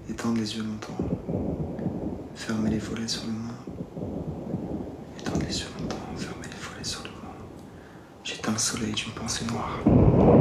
Étendre les yeux longtemps. Fermer les volets sur le monde. Étendre les yeux longtemps. Fermer les volets sur le monde. J'éteins le soleil d'une pensée noire.